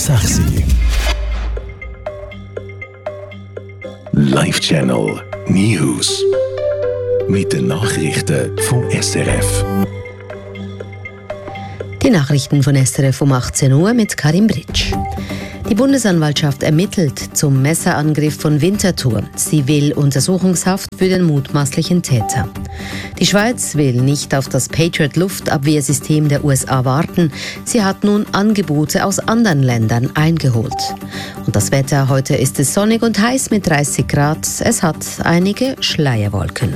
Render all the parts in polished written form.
6 Live Channel News mit den Nachrichten vom SRF. Die Nachrichten von SRF um 18 Uhr mit Karim Britsch. Die Bundesanwaltschaft ermittelt zum Messerangriff von Winterthur. Sie will Untersuchungshaft für den mutmaßlichen Täter. Die Schweiz will nicht auf das Patriot-Luftabwehrsystem der USA warten. Sie hat nun Angebote aus anderen Ländern eingeholt. Und das Wetter: heute ist es sonnig und heiß mit 30 Grad. Es hat einige Schleierwolken.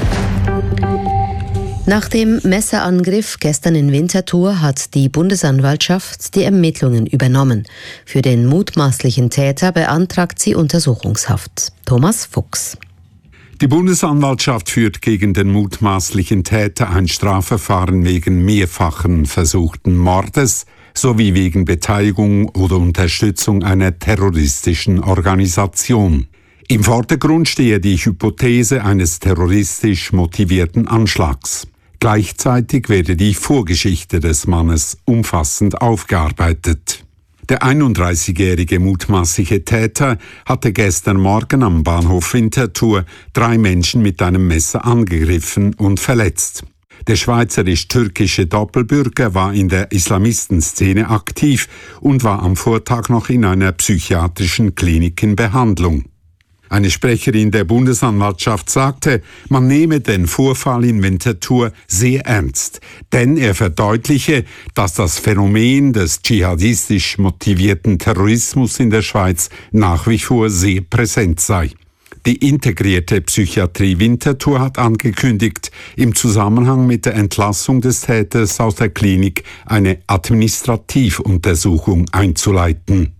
Nach dem Messerangriff gestern in Winterthur hat die Bundesanwaltschaft die Ermittlungen übernommen. Für den mutmaßlichen Täter beantragt sie Untersuchungshaft. Thomas Fuchs. Die Bundesanwaltschaft führt gegen den mutmaßlichen Täter ein Strafverfahren wegen mehrfachen versuchten Mordes sowie wegen Beteiligung oder Unterstützung einer terroristischen Organisation. Im Vordergrund stehe die Hypothese eines terroristisch motivierten Anschlags. Gleichzeitig werde die Vorgeschichte des Mannes umfassend aufgearbeitet. Der 31-jährige mutmaßliche Täter hatte gestern Morgen am Bahnhof Winterthur 3 Menschen mit einem Messer angegriffen und verletzt. Der schweizerisch-türkische Doppelbürger war in der Islamistenszene aktiv und war am Vortag noch in einer psychiatrischen Klinik in Behandlung. Eine Sprecherin der Bundesanwaltschaft sagte, man nehme den Vorfall in Winterthur sehr ernst, denn er verdeutliche, dass das Phänomen des dschihadistisch motivierten Terrorismus in der Schweiz nach wie vor sehr präsent sei. Die integrierte Psychiatrie Winterthur hat angekündigt, im Zusammenhang mit der Entlassung des Täters aus der Klinik eine Administrativuntersuchung einzuleiten.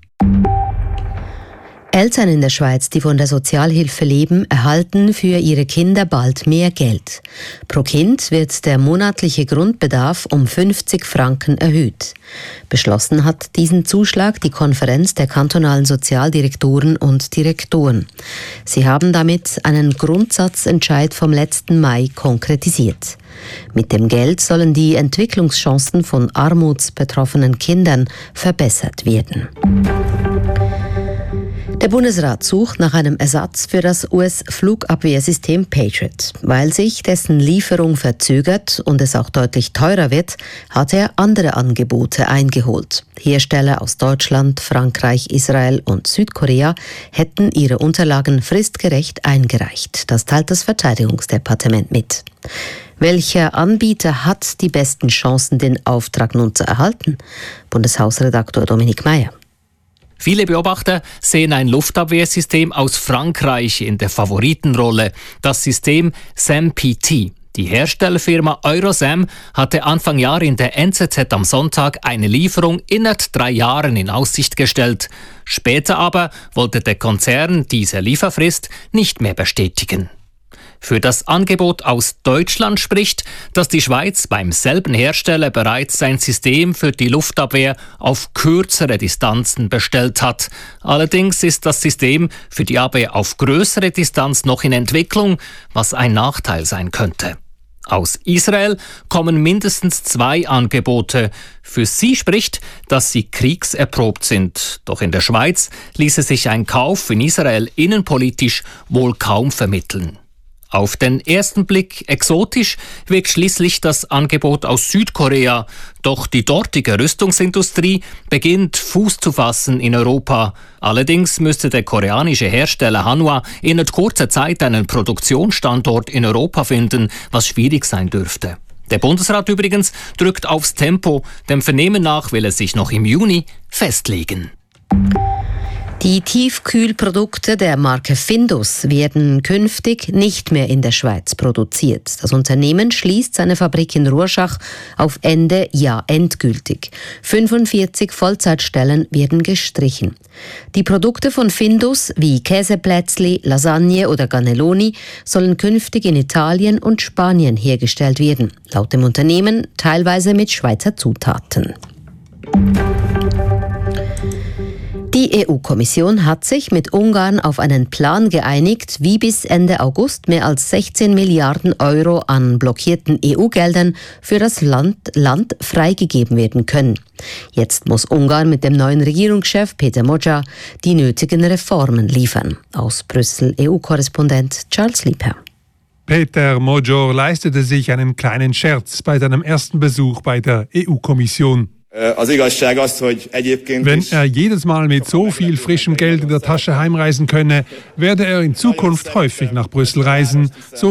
Eltern in der Schweiz, die von der Sozialhilfe leben, erhalten für ihre Kinder bald mehr Geld. Pro Kind wird der monatliche Grundbedarf um 50 Franken erhöht. Beschlossen hat diesen Zuschlag die Konferenz der kantonalen Sozialdirektoren und Direktoren. Sie haben damit einen Grundsatzentscheid vom letzten Mai konkretisiert. Mit dem Geld sollen die Entwicklungschancen von armutsbetroffenen Kindern verbessert werden. Der Bundesrat sucht nach einem Ersatz für das US-Flugabwehrsystem Patriot. Weil sich dessen Lieferung verzögert und es auch deutlich teurer wird, hat er andere Angebote eingeholt. Hersteller aus Deutschland, Frankreich, Israel und Südkorea hätten ihre Unterlagen fristgerecht eingereicht. Das teilt das Verteidigungsdepartement mit. Welcher Anbieter hat die besten Chancen, den Auftrag nun zu erhalten? Bundeshausredaktor Dominik Meyer. Viele Beobachter sehen ein Luftabwehrsystem aus Frankreich in der Favoritenrolle, das System SAMPT. Die Herstellerfirma Eurosam hatte Anfang Jahr in der NZZ am Sonntag eine Lieferung innerhalb 3 Jahren in Aussicht gestellt. Später aber wollte der Konzern diese Lieferfrist nicht mehr bestätigen. Für das Angebot aus Deutschland spricht, dass die Schweiz beim selben Hersteller bereits sein System für die Luftabwehr auf kürzere Distanzen bestellt hat. Allerdings ist das System für die Abwehr auf größere Distanz noch in Entwicklung, was ein Nachteil sein könnte. Aus Israel kommen mindestens 2 Angebote. Für sie spricht, dass sie kriegserprobt sind. Doch in der Schweiz ließe sich ein Kauf in Israel innenpolitisch wohl kaum vermitteln. Auf den ersten Blick exotisch wirkt schließlich das Angebot aus Südkorea. Doch die dortige Rüstungsindustrie beginnt Fuß zu fassen in Europa. Allerdings müsste der koreanische Hersteller Hanwha innerhalb kurzer Zeit einen Produktionsstandort in Europa finden, was schwierig sein dürfte. Der Bundesrat übrigens drückt aufs Tempo. Dem Vernehmen nach will er sich noch im Juni festlegen. Die Tiefkühlprodukte der Marke Findus werden künftig nicht mehr in der Schweiz produziert. Das Unternehmen schließt seine Fabrik in Rorschach auf Ende Jahr endgültig. 45 Vollzeitstellen werden gestrichen. Die Produkte von Findus wie Käseplätzli, Lasagne oder Cannelloni sollen künftig in Italien und Spanien hergestellt werden. Laut dem Unternehmen teilweise mit Schweizer Zutaten. Die EU-Kommission hat sich mit Ungarn auf einen Plan geeinigt, wie bis Ende August mehr als 16 Milliarden Euro an blockierten EU-Geldern für das Land freigegeben werden können. Jetzt muss Ungarn mit dem neuen Regierungschef Peter Magyar die nötigen Reformen liefern. Aus Brüssel EU-Korrespondent Charles Lieper. Peter Magyar leistete sich einen kleinen Scherz bei seinem ersten Besuch bei der EU-Kommission. Wenn er jedes Mal mit so viel frischem Geld in der Tasche heimreisen könne, werde er in Zukunft häufig nach Brüssel reisen, so